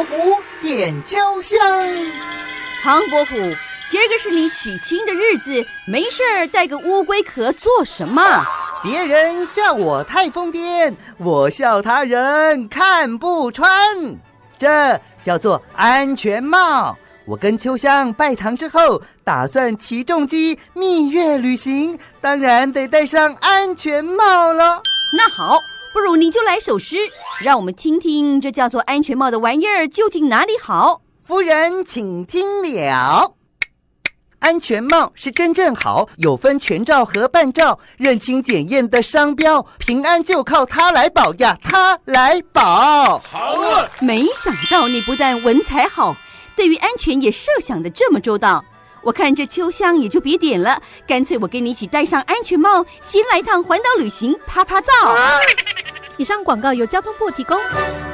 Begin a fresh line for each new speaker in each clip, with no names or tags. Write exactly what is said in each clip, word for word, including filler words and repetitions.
伯虎点秋香。
唐伯虎，今儿个是你娶亲的日子，没事儿带个乌龟壳做什么？
别人笑我太疯癫，我笑他人看不穿。这叫做安全帽。我跟秋香拜堂之后，打算骑重机蜜月旅行，当然得戴上安全帽了。
那好，不如你就来首诗，让我们听听这叫做安全帽的玩意儿究竟哪里好。
夫人请听了。安全帽是真正好，有分全罩和半罩，认清检验的商标，平安就靠它来保呀，它来保。
好了，
没想到你不但文采好，对于安全也设想的这么周到。我看这秋香也就别点了，干脆我跟你一起戴上安全帽，先来趟环岛旅行，啪啪照。
啊、以上广告由交通部提供。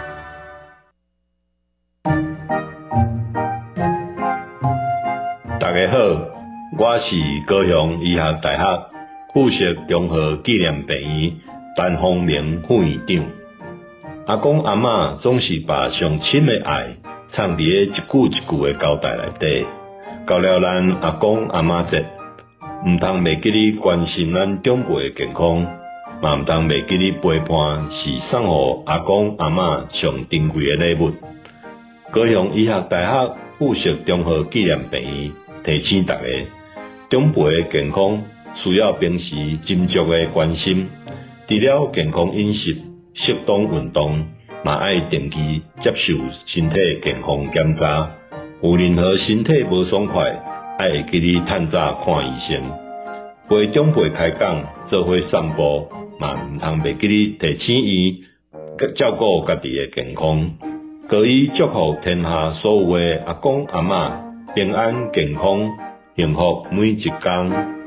大家好，我是高雄医学大学附设综合纪念病院陈丰明副院长。阿公阿嬷总是把上亲的爱藏伫一句一句的交代内底。到了咱阿公阿嬷节，唔通袂记哩关心咱长辈的健康，嘛唔通袂记哩陪伴是送予阿公阿嬷上珍贵的礼物。高雄医学大学附设综合纪念病院提醒大家，长辈的健康需要平时斟酌的关心，除了健康饮食、适当运动，嘛爱定期接受身体健康检查。有任何身体无爽快，爱会记哩趁早看医生。陪长辈开讲，做伙散步，嘛唔通袂记哩提醒伊照顾家己的健康。各以祝福天下所有的阿公阿嬷平安健康幸福每一天。